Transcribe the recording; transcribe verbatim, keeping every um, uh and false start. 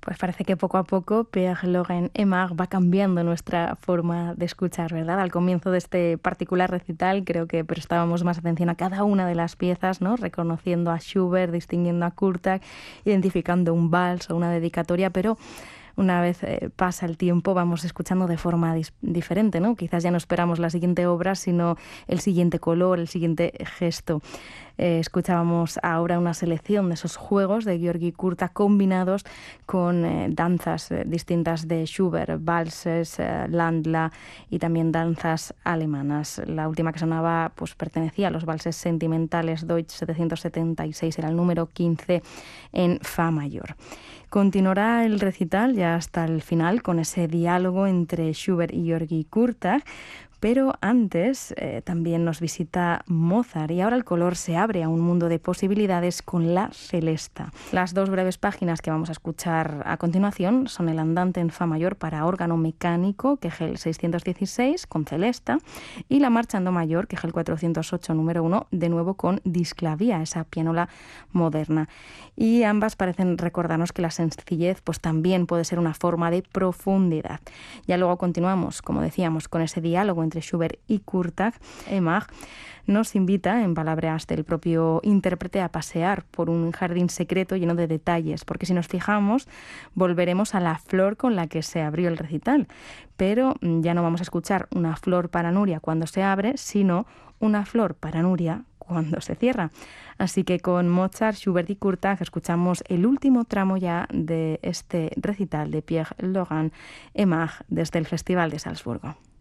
Pues parece que poco a poco Pierre Laurent Aimard va cambiando nuestra forma de escuchar, ¿verdad? Al comienzo de este particular recital creo que prestábamos más atención a cada una de las piezas, ¿no? Reconociendo a Schubert, distinguiendo a Kurtág, identificando un vals o una dedicatoria, pero una vez eh, pasa el tiempo vamos escuchando de forma dis- diferente, ¿no? Quizás ya no esperamos la siguiente obra, sino el siguiente color, el siguiente gesto. Eh, escuchábamos ahora una selección de esos juegos de György Kurtág combinados con eh, danzas eh, distintas de Schubert, valses, eh, Landla y también danzas alemanas. La última que sonaba pues pertenecía a los valses sentimentales Deutsch setecientos setenta y seis, era el número quince en Fa mayor. Continuará el recital ya hasta el final con ese diálogo entre Schubert y György Kurtág, pero antes eh, también nos visita Mozart y ahora el color se abre a un mundo de posibilidades con la celesta. Las dos breves páginas que vamos a escuchar a continuación son el andante en fa mayor para órgano mecánico, Kegel seiscientos dieciséis, con celesta, y la marcha en do mayor, Kegel cuatrocientos ocho, número uno, de nuevo con disclavía, esa pianola moderna. Y ambas parecen recordarnos que la sencillez pues, también puede ser una forma de profundidad. Ya luego continuamos, como decíamos, con ese diálogo entre Schubert y Kurtág. Aimard nos invita, en palabras del propio intérprete, a pasear por un jardín secreto lleno de detalles, porque si nos fijamos, volveremos a la flor con la que se abrió el recital, pero ya no vamos a escuchar una flor para Nuria cuando se abre, sino una flor para Nuria cuando se cierra. Así que con Mozart, Schubert y Kurtág escuchamos el último tramo ya de este recital de Pierre Laurent Aimard desde el Festival de Salzburgo.